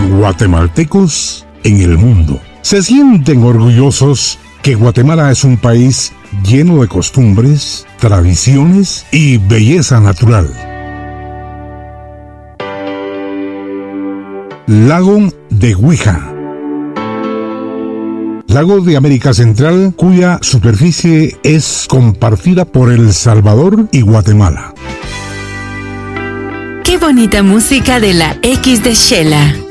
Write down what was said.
guatemaltecos en el mundo. Se sienten orgullosos que Guatemala es un país lleno de costumbres, tradiciones y belleza natural. Lago de Huija. Lago de América Central, cuya superficie es compartida por El Salvador y Guatemala. Qué bonita música de la X de Shela.